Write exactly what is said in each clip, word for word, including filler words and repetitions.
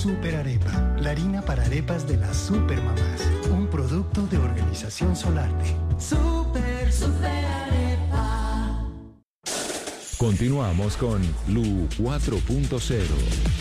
Super Arepa, la harina para arepas de las supermamás. Un producto de Organización Solarte. Super, super arepa. Continuamos con Blue cuatro punto cero.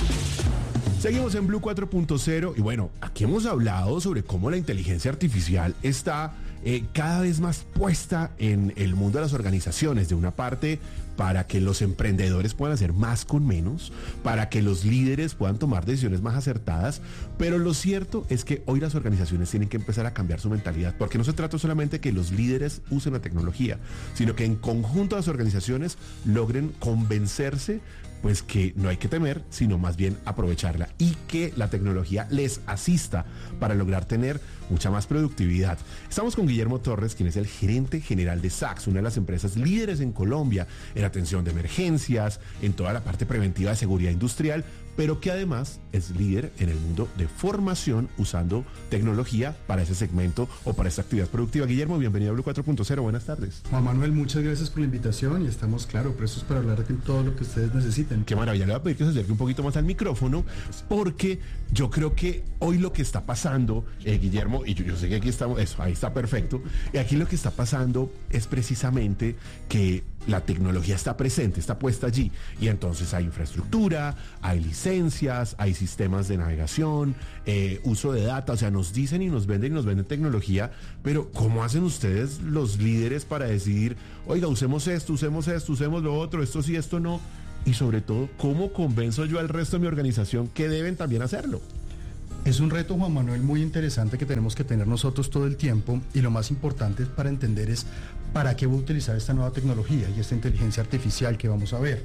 Seguimos en Blue cuatro punto cero y bueno, aquí hemos hablado sobre cómo la inteligencia artificial está eh, cada vez más puesta en el mundo de las organizaciones. De una parte, para que los emprendedores puedan hacer más con menos, para que los líderes puedan tomar decisiones más acertadas, pero lo cierto es que hoy las organizaciones tienen que empezar a cambiar su mentalidad, porque no se trata solamente de que los líderes usen la tecnología, sino que en conjunto las organizaciones logren convencerse pues que no hay que temer, sino más bien aprovecharla y que la tecnología les asista para lograr tener mucha más productividad. Estamos con Guillermo Torres, quien es el gerente general de SACS, una de las empresas líderes en Colombia en atención de emergencias, en toda la parte preventiva de seguridad industrial, pero que además es líder en el mundo de formación usando tecnología para ese segmento o para esta actividad productiva. Guillermo, bienvenido a Blue cuatro punto cero, buenas tardes. Juan Manuel, muchas gracias por la invitación y estamos, claro, prestos para hablar de todo lo que ustedes necesiten. Qué maravilla, le voy a pedir que se acerque un poquito más al micrófono, porque yo creo que hoy lo que está pasando, eh, Guillermo, y yo, yo sé que aquí estamos, eso, ahí está perfecto, y aquí lo que está pasando es precisamente que la tecnología está presente, está puesta allí, y entonces hay infraestructura, hay licencias, hay sistemas de navegación, eh, uso de data, o sea, nos dicen y nos venden y nos venden tecnología, pero ¿cómo hacen ustedes los líderes para decidir, oiga, usemos esto, usemos esto, usemos lo otro, esto sí, esto no? Y sobre todo, ¿cómo convenzo yo al resto de mi organización que deben también hacerlo? Es un reto, Juan Manuel, muy interesante que tenemos que tener nosotros todo el tiempo, y lo más importante para entender es para qué voy a utilizar esta nueva tecnología y esta inteligencia artificial que vamos a ver.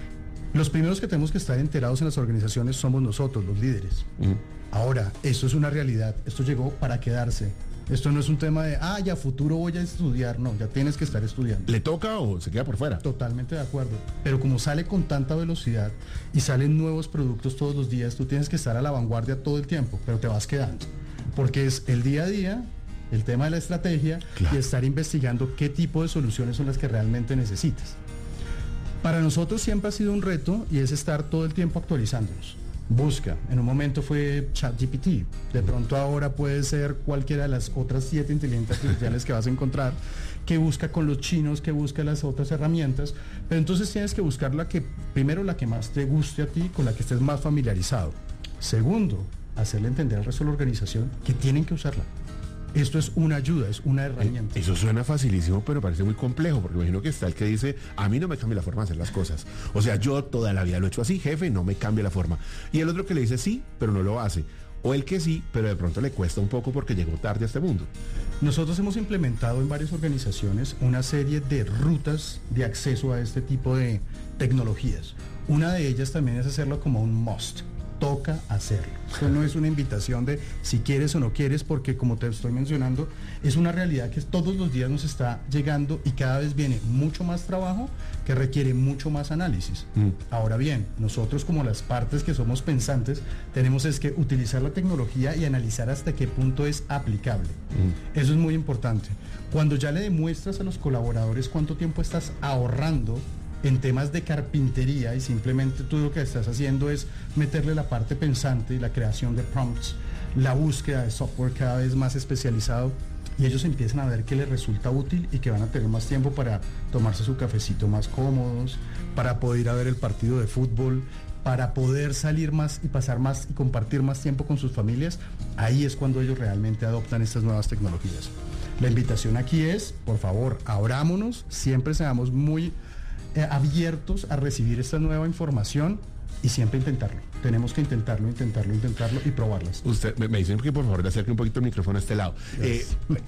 Los primeros que tenemos que estar enterados en las organizaciones somos nosotros, los líderes. Uh-huh. Ahora, esto es una realidad, esto llegó para quedarse. Esto no es un tema de, ah, ya futuro voy a estudiar, no, ya tienes que estar estudiando. ¿Le toca o se queda por fuera? Totalmente de acuerdo, pero como sale con tanta velocidad y salen nuevos productos todos los días, tú tienes que estar a la vanguardia todo el tiempo, pero te vas quedando, porque es el día a día, el tema de la estrategia, claro, y estar investigando qué tipo de soluciones son las que realmente necesitas. Para nosotros siempre ha sido un reto y es estar todo el tiempo actualizándonos. Busca, en un momento fue ChatGPT, de pronto ahora puede ser cualquiera de las otras siete inteligencias artificiales que vas a encontrar, que busca con los chinos, que busca las otras herramientas, pero entonces tienes que buscar la que, primero la que más te guste a ti, con la que estés más familiarizado. Segundo, hacerle entender al resto de la organización que tienen que usarla. Esto es una ayuda, es una herramienta. Eso suena facilísimo, pero parece muy complejo, porque imagino que está el que dice, a mí no me cambia la forma de hacer las cosas. O sea, yo toda la vida lo he hecho así, jefe, no me cambia la forma. Y el otro que le dice sí, pero no lo hace. O el que sí, pero de pronto le cuesta un poco porque llegó tarde a este mundo. Nosotros hemos implementado en varias organizaciones una serie de rutas de acceso a este tipo de tecnologías. Una de ellas también es hacerlo como un must. Toca hacerlo. Esto no es una invitación de si quieres o no quieres, porque como te estoy mencionando, es una realidad que todos los días nos está llegando y cada vez viene mucho más trabajo que requiere mucho más análisis. Mm. Ahora bien, nosotros como las partes que somos pensantes, tenemos es que utilizar la tecnología y analizar hasta qué punto es aplicable. Mm. Eso es muy importante. Cuando ya le demuestras a los colaboradores cuánto tiempo estás ahorrando en temas de carpintería y simplemente tú lo que estás haciendo es meterle la parte pensante y la creación de prompts, la búsqueda de software cada vez más especializado, y ellos empiezan a ver que les resulta útil y que van a tener más tiempo para tomarse su cafecito más cómodos, para poder ir a ver el partido de fútbol, para poder salir más y pasar más y compartir más tiempo con sus familias. Ahí es cuando ellos realmente adoptan estas nuevas tecnologías. La invitación aquí es, por favor, abrámonos, siempre seamos muy Eh, abiertos a recibir esta nueva información y siempre intentarlo. Tenemos que intentarlo, intentarlo, intentarlo y probarlas. Usted me, me dicen que por favor le acerque un poquito el micrófono a este lado. Eh,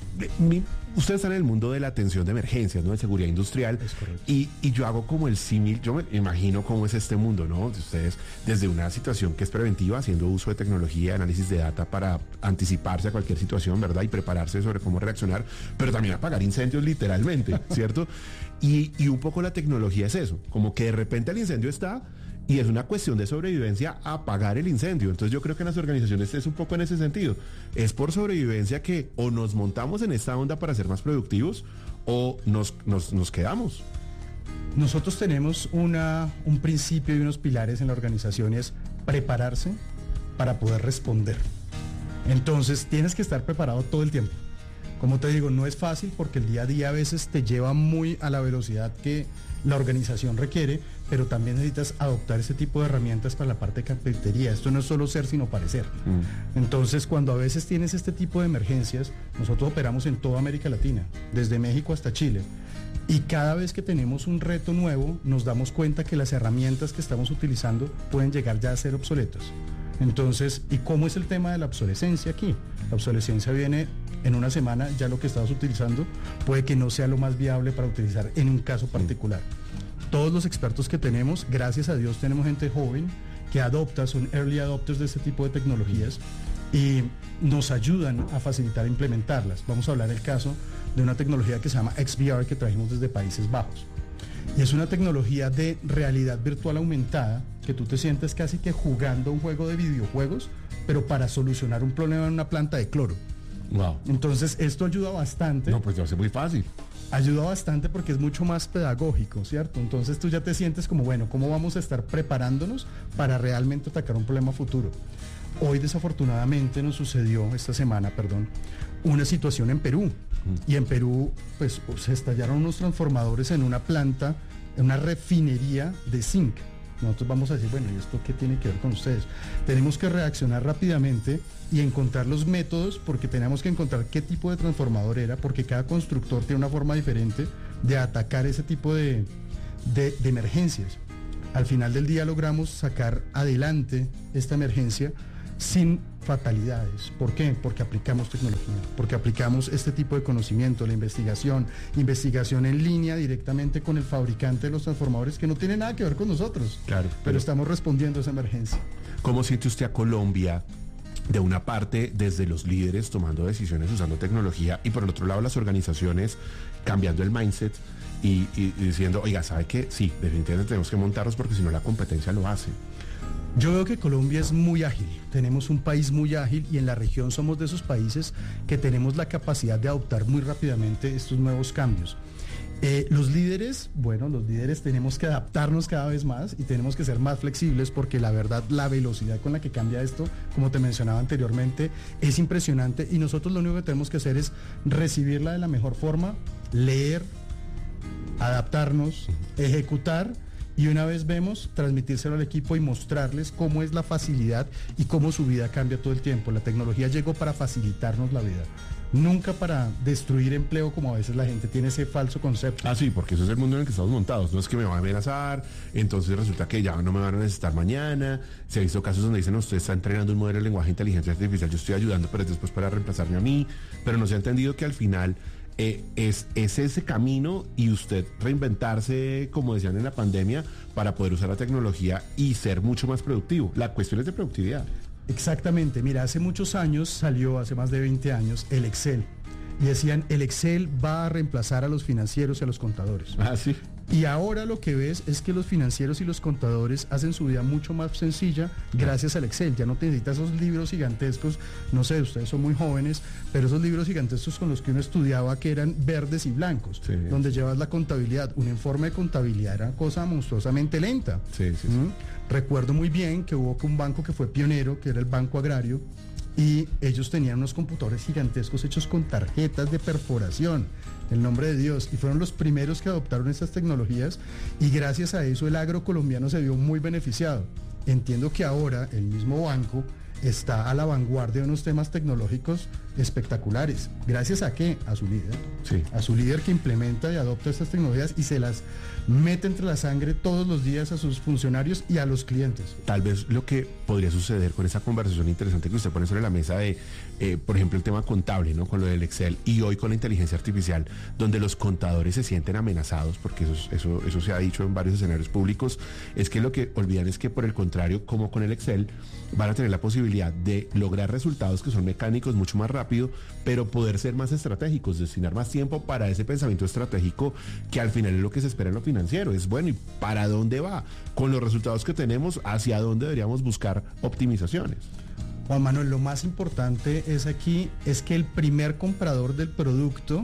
mi, usted está en el mundo de la atención de emergencias, ¿no? De seguridad industrial. Es correcto. Y, y yo hago como el símil, yo me imagino cómo es este mundo, ¿no? Ustedes desde una situación que es preventiva, haciendo uso de tecnología, análisis de data para anticiparse a cualquier situación, ¿verdad? Y prepararse sobre cómo reaccionar, pero también apagar incendios literalmente, ¿cierto? Y, y un poco la tecnología es eso, como que de repente el incendio está y es una cuestión de sobrevivencia apagar el incendio. Entonces yo creo que en las organizaciones es un poco en ese sentido. Es por sobrevivencia que o nos montamos en esta onda para ser más productivos o nos, nos, nos quedamos. Nosotros tenemos una, un principio y unos pilares en la organización, y es prepararse para poder responder. Entonces tienes que estar preparado todo el tiempo. Como te digo, no es fácil porque el día a día a veces te lleva muy a la velocidad que la organización requiere, pero también necesitas adoptar ese tipo de herramientas para la parte de carpintería. Esto no es solo ser, sino parecer. Mm. Entonces, cuando a veces tienes este tipo de emergencias, nosotros operamos en toda América Latina, desde México hasta Chile. Y cada vez que tenemos un reto nuevo, nos damos cuenta que las herramientas que estamos utilizando pueden llegar ya a ser obsoletos. Entonces, ¿y cómo es el tema de la obsolescencia aquí? La obsolescencia viene en una semana, ya lo que estabas utilizando puede que no sea lo más viable para utilizar en un caso particular. Todos los expertos que tenemos, gracias a Dios tenemos gente joven que adopta, son early adopters de este tipo de tecnologías y nos ayudan a facilitar implementarlas. Vamos a hablar del caso de una tecnología que se llama X V R que trajimos desde Países Bajos. Y es una tecnología de realidad virtual aumentada que tú te sientes casi que jugando un juego de videojuegos, pero para solucionar un problema en una planta de cloro. Wow. Entonces esto ayuda bastante. No, pues ya hace muy fácil. Ayuda bastante porque es mucho más pedagógico, ¿cierto? Entonces tú ya te sientes como, bueno, ¿cómo vamos a estar preparándonos para realmente atacar un problema futuro? Hoy desafortunadamente nos sucedió, esta semana, perdón, una situación en Perú. Mm. Y en Perú, pues se estallaron unos transformadores en una planta, en una refinería de zinc. Nosotros vamos a decir, bueno, ¿y esto qué tiene que ver con ustedes? Tenemos que reaccionar rápidamente y encontrar los métodos, porque tenemos que encontrar qué tipo de transformador era, porque cada constructor tiene una forma diferente de atacar ese tipo de, de, de emergencias. Al final del día logramos sacar adelante esta emergencia sin fatalidades. ¿Por qué? Porque aplicamos tecnología, porque aplicamos este tipo de conocimiento, la investigación, investigación en línea directamente con el fabricante de los transformadores que no tiene nada que ver con nosotros. Claro. Pero, pero estamos respondiendo a esa emergencia. ¿Cómo siente usted a Colombia? De una parte, desde los líderes tomando decisiones usando tecnología y por el otro lado las organizaciones cambiando el mindset y, y, y diciendo, oiga, ¿sabe qué? Sí, definitivamente tenemos que montarlos porque si no la competencia lo hace. Yo veo que Colombia es muy ágil, tenemos un país muy ágil y en la región somos de esos países que tenemos la capacidad de adoptar muy rápidamente estos nuevos cambios. Eh, los líderes, bueno, los líderes tenemos que adaptarnos cada vez más y tenemos que ser más flexibles porque la verdad, la velocidad con la que cambia esto, como te mencionaba anteriormente, es impresionante y nosotros lo único que tenemos que hacer es recibirla de la mejor forma, leer, adaptarnos, ejecutar y una vez vemos, transmitírselo al equipo y mostrarles cómo es la facilidad y cómo su vida cambia todo el tiempo. La tecnología llegó para facilitarnos la vida. Nunca para destruir empleo como a veces la gente tiene ese falso concepto. Ah, sí, porque eso es el mundo en el que estamos montados. No es que me van a amenazar, entonces resulta que ya no me van a necesitar mañana. Se ha visto casos donde dicen, no, usted está entrenando un modelo de lenguaje de inteligencia artificial, yo estoy ayudando, pero es después para reemplazarme a mí. Pero no se ha entendido que al final eh, es, es ese camino y usted reinventarse, como decían en la pandemia, para poder usar la tecnología y ser mucho más productivo. La cuestión es de productividad. Exactamente, mira, hace muchos años salió, hace más de veinte años, el Excel. Y decían, el Excel va a reemplazar a los financieros y a los contadores. Ah, sí. Y ahora lo que ves es que los financieros y los contadores hacen su vida mucho más sencilla gracias al Excel. Ya no te necesitas esos libros gigantescos, no sé, ustedes son muy jóvenes, pero esos libros gigantescos con los que uno estudiaba que eran verdes y blancos, sí, donde llevas la contabilidad. Un informe de contabilidad era una cosa monstruosamente lenta. Sí, sí, sí. ¿Mm? Recuerdo muy bien que hubo un banco que fue pionero, que era el Banco Agrario, y ellos tenían unos computadores gigantescos hechos con tarjetas de perforación, el nombre de Dios, y fueron los primeros que adoptaron estas tecnologías y gracias a eso el agro colombiano se vio muy beneficiado. Entiendo que ahora el mismo banco está a la vanguardia de unos temas tecnológicos espectaculares. ¿Gracias a qué? A su líder. Sí. A su líder que implementa y adopta estas tecnologías y se las mete entre la sangre todos los días a sus funcionarios y a los clientes. Tal vez lo que podría suceder con esa conversación interesante que usted pone sobre la mesa de, eh, por ejemplo, el tema contable, ¿no? Con lo del Excel y hoy con la inteligencia artificial, donde los contadores se sienten amenazados, porque eso, eso, eso se ha dicho en varios escenarios públicos, es que lo que olvidan es que por el contrario, como con el Excel, van a tener la posibilidad de lograr resultados que son mecánicos mucho más rápido, pero poder ser más estratégicos, destinar más tiempo para ese pensamiento estratégico que al final es lo que se espera en lo financiero. Es bueno, ¿y para dónde va? Con los resultados que tenemos, ¿hacia dónde deberíamos buscar optimizaciones? Juan Manuel, lo más importante es aquí, es que el primer comprador del producto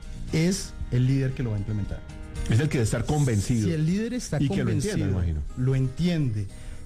es el líder que lo va a implementar. Es el que debe estar convencido. Si el líder está y convencido, que lo entiende, imagino. Lo entiende,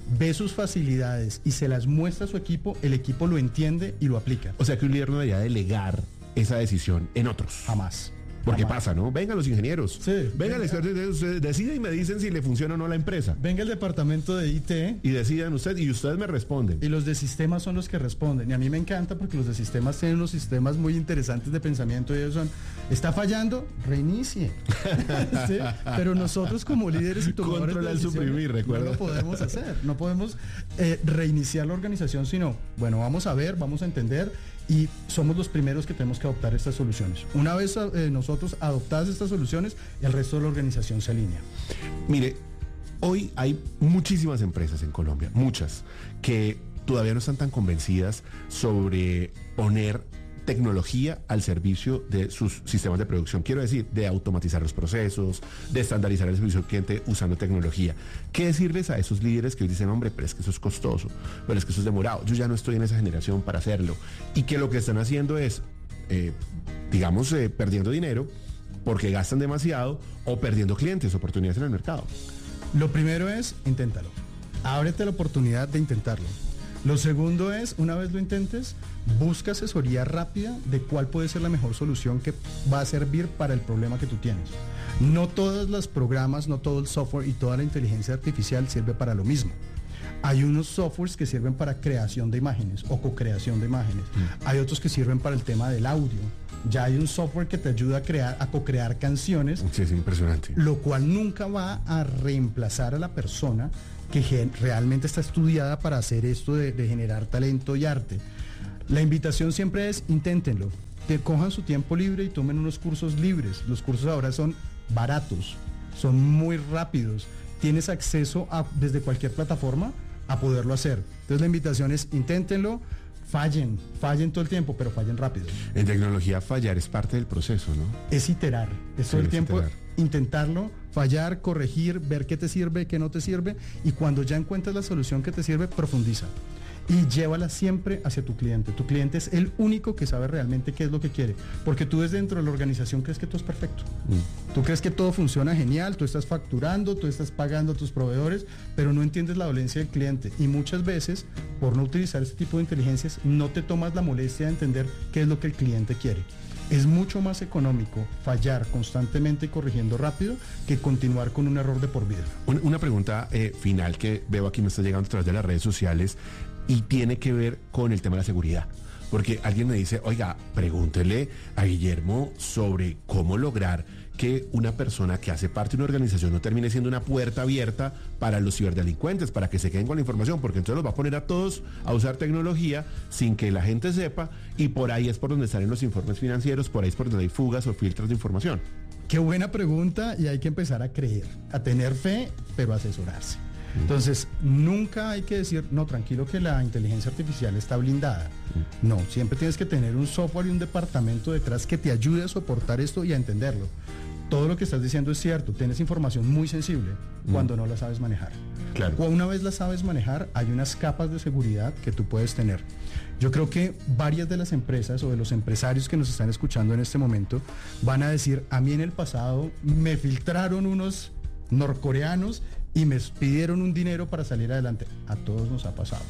ve sus facilidades y se las muestra a su equipo, el equipo lo entiende y lo aplica. O sea que un líder no debería delegar esa decisión en otros. Jamás. Porque Jamás. pasa, ¿no? Vengan los ingenieros. Sí, vengan venga. los expertos, ustedes deciden y me dicen si le funciona o no la empresa. Venga el departamento de I T Y decidan ustedes y ustedes me responden. y los de sistemas son los que responden. Y a mí me encanta porque los de sistemas tienen unos sistemas muy interesantes de pensamiento y ellos son, ¿está fallando? Reinicie. ¿Sí? Pero nosotros como líderes y tomadores Control de al decisiones suprimir, recuerda. no lo podemos hacer. No podemos eh, reiniciar la organización, sino, bueno, vamos a ver, vamos a entender y somos los primeros que tenemos que adoptar estas soluciones. Una vez eh, nosotros adoptadas estas soluciones, el resto de la organización se alinea. Mire, hoy hay muchísimas empresas en Colombia, muchas, que todavía no están tan convencidas sobre poner tecnología al servicio de sus sistemas de producción. Quiero decir, de automatizar los procesos, de estandarizar el servicio al cliente usando tecnología. ¿Qué decirles a esos líderes que hoy dicen, hombre, pero es que eso es costoso, pero es que eso es demorado, yo ya no estoy en esa generación para hacerlo? Y que lo que están haciendo es, eh, digamos, eh, perdiendo dinero porque gastan demasiado o perdiendo clientes, oportunidades en el mercado. Lo primero es, inténtalo. Ábrete la oportunidad de intentarlo. Lo segundo es, una vez lo intentes, busca asesoría rápida de cuál puede ser la mejor solución que va a servir para el problema que tú tienes. No todos los programas, no todo el software y toda la inteligencia artificial sirve para lo mismo. Hay unos softwares que sirven para creación de imágenes o co-creación de imágenes. Mm. Hay otros que sirven para el tema del audio. Ya hay un software que te ayuda a crear, a co-crear canciones. Sí, es impresionante. Lo cual nunca va a reemplazar a la persona que gen- realmente está estudiada para hacer esto de, de generar talento y arte. La invitación siempre es, inténtenlo. Te cojan su tiempo libre y tomen unos cursos libres. Los cursos ahora son baratos, son muy rápidos. Tienes acceso a, desde cualquier plataforma a poderlo hacer. Entonces la invitación es, inténtenlo. Fallen, fallen todo el tiempo, pero fallen rápido. En tecnología fallar es parte del proceso, ¿no? Es iterar, es Sí, todo el es tiempo iterar. intentarlo, fallar, corregir, ver qué te sirve, qué no te sirve, y cuando ya encuentras la solución que te sirve, profundiza. Y llévala siempre hacia tu cliente. Tu cliente es el único que sabe realmente qué es lo que quiere. Porque tú desde dentro de la organización crees que todo es perfecto. Mm. Tú crees que todo funciona genial, tú estás facturando, tú estás pagando a tus proveedores, pero no entiendes la dolencia del cliente. Y muchas veces, por no utilizar este tipo de inteligencias, no te tomas la molestia de entender qué es lo que el cliente quiere. Es mucho más económico fallar constantemente y corrigiendo rápido que continuar con un error de por vida. Una, una pregunta eh, final que veo aquí me está llegando a través de las redes sociales y tiene que ver con el tema de la seguridad. Porque alguien me dice, oiga, pregúntele a Guillermo sobre cómo lograr que una persona que hace parte de una organización no termine siendo una puerta abierta para los ciberdelincuentes, para que se queden con la información, porque entonces los va a poner a todos a usar tecnología sin que la gente sepa, y por ahí es por donde salen los informes financieros, por ahí es por donde hay fugas o filtros de información. Qué buena pregunta, y hay que empezar a creer, a tener fe, pero a asesorarse. Entonces, nunca hay que decir, no, tranquilo que la inteligencia artificial está blindada. No, siempre tienes que tener un software y un departamento detrás que te ayude a soportar esto y a entenderlo. Todo lo que estás diciendo es cierto, tienes información muy sensible cuando no la sabes manejar. Claro. Cuando una vez la sabes manejar, hay unas capas de seguridad que tú puedes tener. Yo creo que varias de las empresas o de los empresarios que nos están escuchando en este momento van a decir, a mí en el pasado me filtraron unos norcoreanos y me pidieron un dinero para salir adelante. A todos nos ha pasado.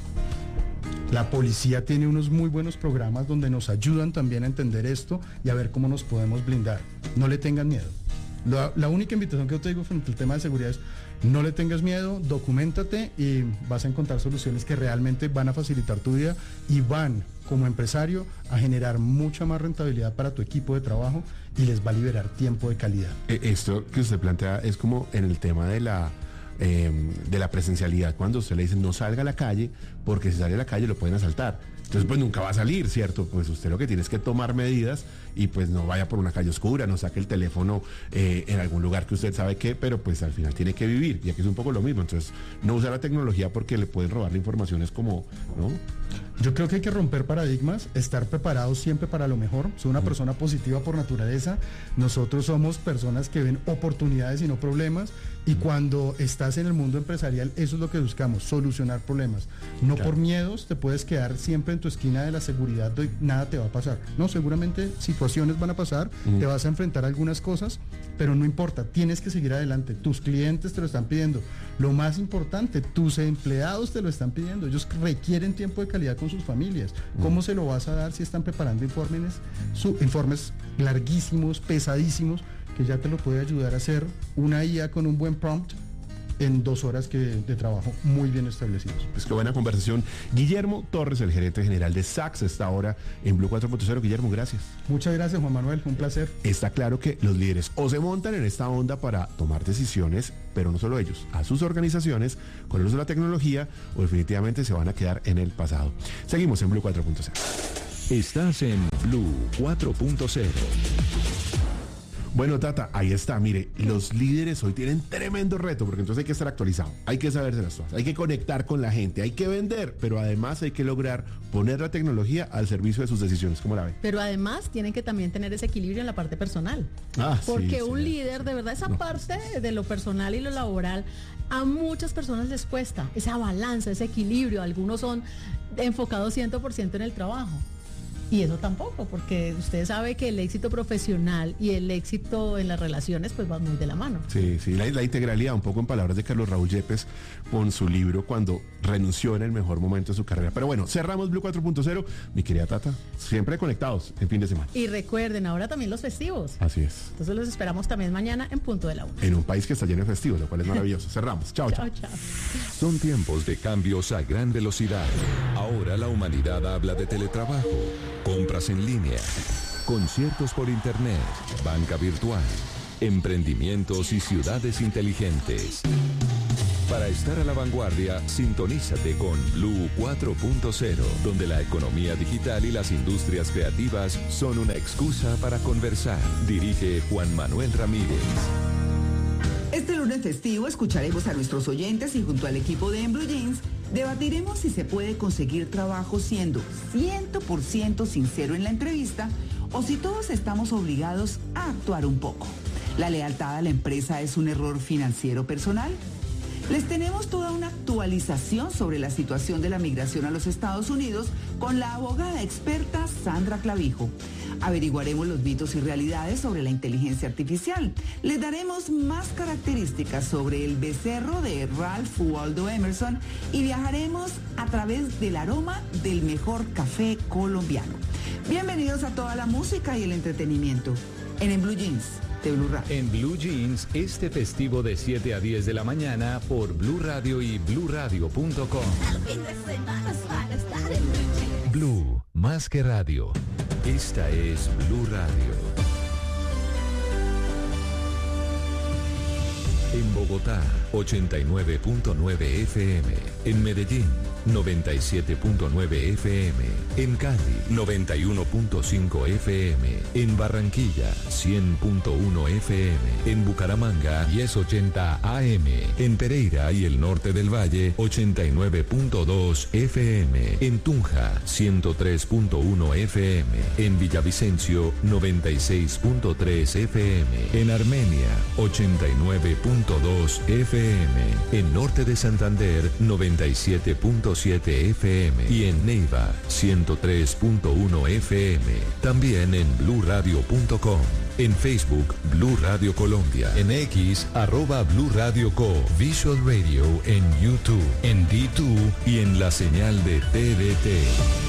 La policía tiene unos muy buenos programas donde nos ayudan también a entender esto y a ver cómo nos podemos blindar. No le tengan miedo. La, la única invitación que yo te digo frente al tema de seguridad es no le tengas miedo, documéntate y vas a encontrar soluciones que realmente van a facilitar tu vida y van, como empresario, a generar mucha más rentabilidad para tu equipo de trabajo y les va a liberar tiempo de calidad. Esto que usted plantea es como en el tema de la eh, de la presencialidad, cuando usted le dice no salga a la calle, porque si sale a la calle lo pueden asaltar. Entonces pues nunca va a salir, ¿cierto? Pues usted lo que tiene es que tomar medidas y pues no vaya por una calle oscura, no saque el teléfono eh, en algún lugar que usted sabe que, pero pues al final tiene que vivir, y aquí es un poco lo mismo. Entonces no usar la tecnología porque le pueden robar la información es como, ¿no? Yo creo que hay que romper paradigmas, estar preparados siempre para lo mejor. Soy una persona positiva por naturaleza. Nosotros somos personas que ven oportunidades y no problemas. Y cuando estás en el mundo empresarial, eso es lo que buscamos, solucionar problemas. No claro. Por miedos te puedes quedar siempre en tu esquina de la seguridad, de nada te va a pasar. No, seguramente situaciones van a pasar, mm. te vas a enfrentar a algunas cosas, pero no importa, tienes que seguir adelante. Tus clientes te lo están pidiendo. Lo más importante, tus empleados te lo están pidiendo. Ellos requieren tiempo de calidad con sus familias. ¿Cómo se lo vas a dar si están preparando informes, su, informes larguísimos, pesadísimos, que ya te lo puede ayudar a hacer una I A con un buen prompt en dos horas que, de trabajo muy bien establecidos? Pues qué buena conversación. Guillermo Torres, el gerente general de Saks, está ahora en Blue cuatro punto cero. Guillermo, gracias. Muchas gracias, Juan Manuel, un placer. Está claro que los líderes o se montan en esta onda para tomar decisiones, pero no solo ellos, a sus organizaciones, con el uso de la tecnología, o definitivamente se van a quedar en el pasado. Seguimos en Blue cuatro punto cero. Estás en Blue cuatro punto cero. Bueno, Tata, ahí está. Mire, los líderes hoy tienen tremendo reto, porque entonces hay que estar actualizado, hay que saberse las cosas, hay que conectar con la gente, hay que vender, pero además hay que lograr poner la tecnología al servicio de sus decisiones. ¿Cómo la ven? Pero además tienen que también tener ese equilibrio en la parte personal. Ah, porque sí, un sí. líder, de verdad, esa No. parte de lo personal y lo laboral, a muchas personas les cuesta esa balanza, ese equilibrio. Algunos son enfocados cien por ciento en el trabajo. Y eso tampoco, porque usted sabe que el éxito profesional y el éxito en las relaciones pues van muy de la mano. Sí, sí, la, la integralidad, un poco en palabras de Carlos Raúl Yepes, con su libro Cuando renunció en el mejor momento de su carrera. Pero bueno, cerramos Blue cuatro punto cero. Mi querida Tata, siempre conectados en fin de semana. Y recuerden, ahora también los festivos. Así es. Entonces los esperamos también mañana en punto de la una. En un país que está lleno de festivos, lo cual es maravilloso. Cerramos. Chao, chao. Chao, chao. Son tiempos de cambios a gran velocidad. Ahora la humanidad habla de teletrabajo, compras en línea, conciertos por internet, banca virtual, emprendimientos y ciudades inteligentes. Para estar a la vanguardia, sintonízate con Blue cuatro punto cero, donde la economía digital y las industrias creativas son una excusa para conversar. Dirige Juan Manuel Ramírez. Este lunes festivo escucharemos a nuestros oyentes y junto al equipo de En Blue Jeans debatiremos si se puede conseguir trabajo siendo cien por ciento sincero en la entrevista o si todos estamos obligados a actuar un poco. ¿La lealtad a la empresa es un error financiero personal? Les tenemos toda una actualización sobre la situación de la migración a los Estados Unidos con la abogada experta Sandra Clavijo. Averiguaremos los mitos y realidades sobre la inteligencia artificial. Les daremos más características sobre el becerro de Ralph Waldo Emerson y viajaremos a través del aroma del mejor café colombiano. Bienvenidos a toda la música y el entretenimiento en En Blue Jeans de Blue Radio. En Blue Jeans, este festivo de siete a diez de la mañana por Blue Radio y blue radio punto com. Blue, más que radio. Esta es Blue Radio. En Bogotá, ochenta y nueve punto nueve F M. En Medellín, noventa y siete punto nueve F M. En Cali, noventa y uno punto cinco F M. En Barranquilla, cien punto uno F M. En Bucaramanga, diez ochenta A M. En Pereira y el norte del Valle, ochenta y nueve punto dos F M. En Tunja, ciento tres punto uno F M. En Villavicencio, noventa y seis punto tres F M. En Armenia, ochenta y nueve punto dos F M. En norte de Santander, noventa y siete punto siete F M. Y en Neiva, ciento tres punto uno F M. También en blue radio punto com. En Facebook, Blue Radio Colombia. En X, arroba Blue Radio Co. Visual Radio en YouTube, en D dos y en la señal de T D T.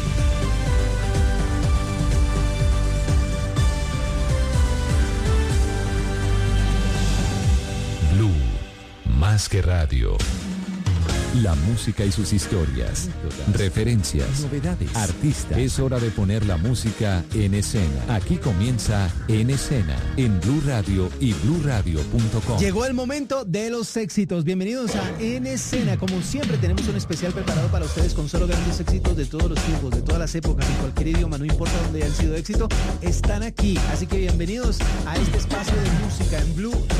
Blue, más que radio. La música y sus historias, referencias, novedades, artistas. Es hora de poner la música en escena. Aquí comienza En Escena, en Blue Radio y blue radio punto com. Llegó el momento de los éxitos. Bienvenidos a En Escena. Como siempre tenemos un especial preparado para ustedes con solo grandes éxitos de todos los tiempos, de todas las épocas, en cualquier idioma, no importa dónde hayan sido éxito, están aquí. Así que bienvenidos a este espacio de música en Blue